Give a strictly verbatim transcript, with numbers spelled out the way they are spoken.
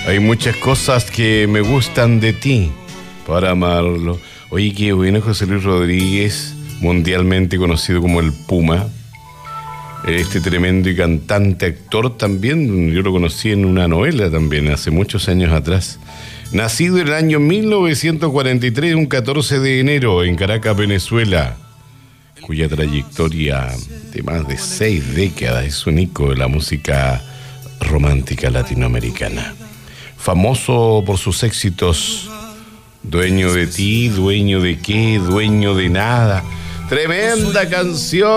Hay muchas cosas que me gustan de ti para amarlo. Oye, qué bueno, José Luis Rodríguez, mundialmente conocido como el Puma. Este tremendo y cantante, actor también, yo lo conocí en una novela también, hace muchos años atrás. Nacido en el año mil novecientos cuarenta y tres, un catorce de enero, en Caracas, Venezuela, cuya trayectoria de más de seis décadas es un icono de la música romántica latinoamericana. Famoso por sus éxitos, Dueño de ti, dueño de qué, dueño de nada. Tremenda canción.